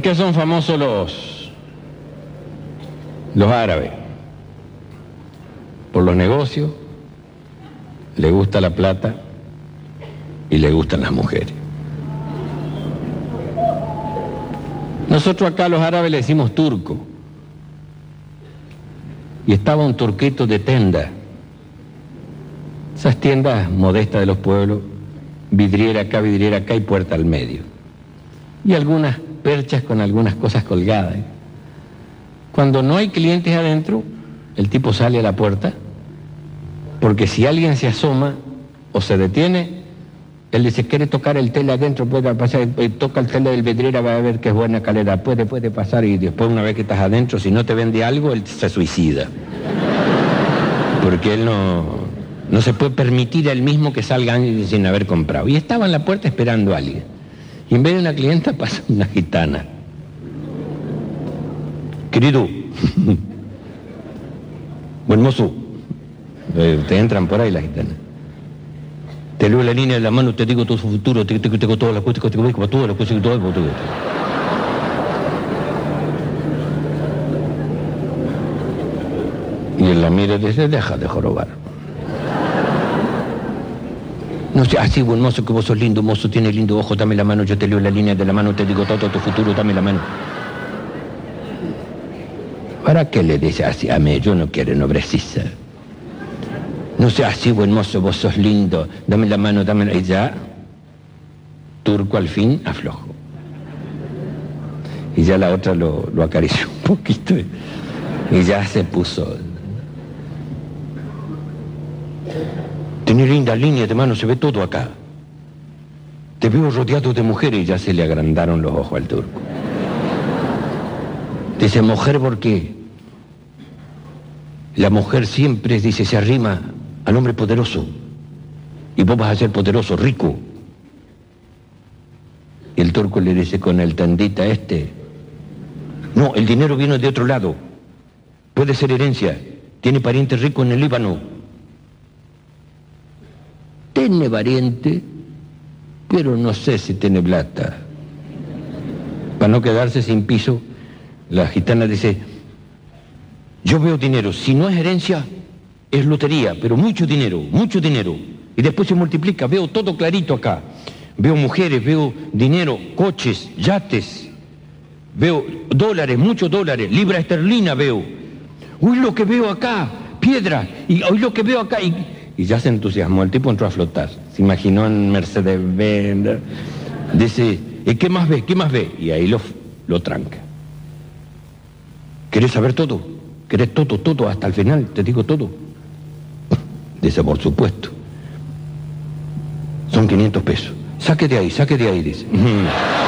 qué son famosos los árabes? Por los negocios, les gusta la plata y les gustan las mujeres. Nosotros acá los árabes le decimos turco. Y estaba un turquito de tenda. Esas tiendas modestas de los pueblos, vidriera acá y puerta al medio. Y algunas perchas con algunas cosas colgadas. Cuando no hay clientes adentro, el tipo sale a la puerta, porque si alguien se asoma o se detiene, él dice, ¿quiere tocar el tele adentro? Puede pasar, toca el tele del vidriera, va a ver que es buena calidad, puede pasar, y después una vez que estás adentro, si no te vende algo, él se suicida. Porque él no se puede permitir a él mismo que salga sin haber comprado. Y estaba en la puerta esperando a alguien. Y en vez de una clienta pasa una gitana. Querido, buen mozo, te entran por ahí las gitanas. Te leo la línea de la mano, te digo todo su futuro, te digo todas las cosas, todas las cosas, todo. Y él la mira y dice, deja de jorobar. No sé, así buen mozo, que vos sos lindo, mozo, tienes lindo ojo, dame la mano, yo te leo la línea de la mano, te digo todo tu futuro, dame la mano. ¿Para qué le dice así a mí? Yo no quiero, no precisa. No sea así, buen mozo, vos sos lindo, dame la mano, dame la... Y ya, turco al fin aflojó. Y ya la otra lo acarició un poquito y ya se puso. Tenés linda línea de mano, se ve todo acá. Te veo rodeado de mujeres, y ya se le agrandaron los ojos al turco. Dice, mujer, ¿por qué? La mujer siempre, dice, se arrima al hombre poderoso. Y vos vas a ser poderoso, rico. Y el turco le dice con el tendita no, el dinero viene de otro lado. Puede ser herencia. Tiene pariente rico en el Líbano. Tiene pariente, pero no sé si tiene plata. Para no quedarse sin piso, la gitana dice, yo veo dinero, si no es herencia, es lotería, pero mucho dinero, y después se multiplica, veo todo clarito acá, veo mujeres, veo dinero, coches, yates, veo dólares, muchos dólares, libra esterlina veo, uy lo que veo acá, piedra, y hoy lo que veo acá, y ya se entusiasmó, el tipo entró a flotar, se imaginó en Mercedes-Benz, dice, ¿y qué más ve? Y ahí lo tranca. ¿Querés saber todo? ¿Querés todo, hasta el final? Te digo todo. Dice, por supuesto. Son 500 pesos. Saque de ahí, dice.